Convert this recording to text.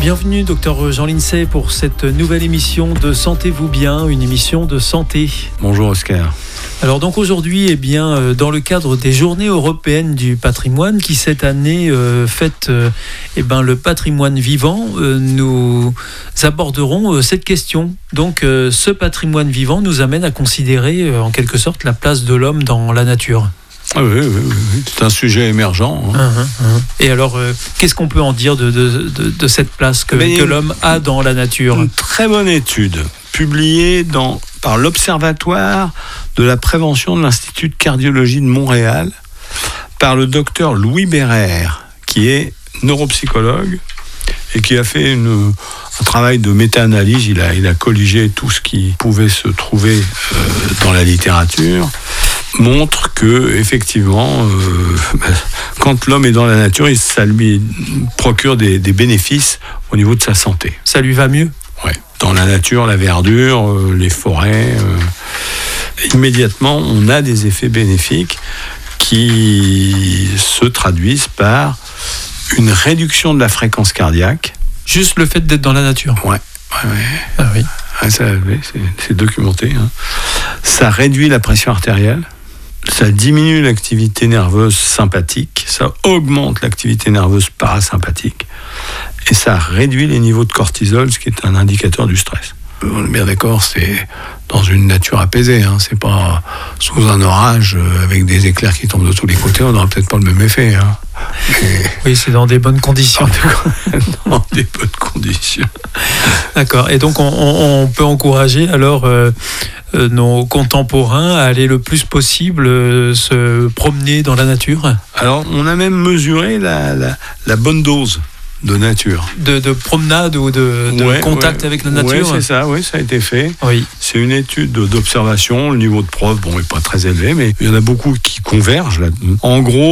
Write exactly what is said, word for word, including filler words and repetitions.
Bienvenue docteur Jean Lincey pour cette nouvelle émission de Sentez-vous bien, une émission de santé. Bonjour Oscar. Alors donc aujourd'hui, eh bien, dans le cadre des Journées européennes du patrimoine qui cette année euh, fête euh, eh ben, le patrimoine vivant, euh, nous aborderons euh, cette question. Donc euh, ce patrimoine vivant nous amène à considérer euh, en quelque sorte la place de l'homme dans la nature. Ah oui, oui, oui, oui, c'est un sujet émergent. Hein. Mmh, mmh. Et alors, euh, qu'est-ce qu'on peut en dire de, de, de, de cette place que, que l'homme a dans la nature ? Une très bonne étude publiée dans, par l'Observatoire de la prévention de l'Institut de cardiologie de Montréal par le docteur Louis Bérère, qui est neuropsychologue et qui a fait une, un travail de méta-analyse. Il a, il a colligé tout ce qui pouvait se trouver euh, dans la littérature. Montre que effectivement, euh, quand l'homme est dans la nature, ça lui procure des, des bénéfices au niveau de sa santé. Ça lui va mieux ? Ouais. Dans la nature, la verdure, euh, les forêts, euh, immédiatement, on a des effets bénéfiques qui se traduisent par une réduction de la fréquence cardiaque. Juste le fait d'être dans la nature ? Ouais. ouais, ouais. Ah oui. Ah, ça, oui, c'est, c'est documenté. Hein. Ça réduit la pression artérielle. Ça diminue l'activité nerveuse sympathique, ça augmente l'activité nerveuse parasympathique et ça réduit les niveaux de cortisol, ce qui est un indicateur du stress. On est bien d'accord, c'est dans une nature apaisée, hein. C'est pas sous un orage avec des éclairs qui tombent de tous les côtés, on n'aura peut-être pas le même effet. Hein. Mais... Oui, c'est dans des bonnes conditions. dans des bonnes conditions. D'accord, et donc on, on, on peut encourager alors euh, euh, nos contemporains à aller le plus possible euh, se promener dans la nature ? Alors, on a même mesuré la, la, la bonne dose de nature. De, de promenade ou de, de ouais, contact ouais, avec la nature ? Oui, c'est ça, oui, ça a été fait. Oui. C'est une étude d'observation. Le niveau de preuve, bon, n'est pas très élevé, mais il y en a beaucoup qui convergent là. En gros,